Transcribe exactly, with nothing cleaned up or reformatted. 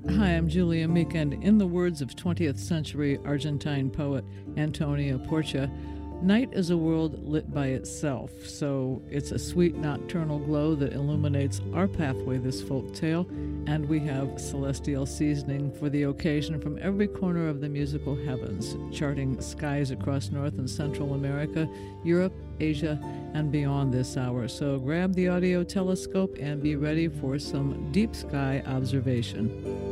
Hi, I'm Julia Meek, and in the words of twentieth century Argentine poet Antonio Porcia, night is a world lit by itself, so it's a sweet nocturnal glow that illuminates our pathway this folk tale, and we have celestial seasoning for the occasion from every corner of the musical heavens, charting skies across North and Central America, Europe, Asia, and beyond this hour. So grab the audio telescope and be ready for some deep sky observation.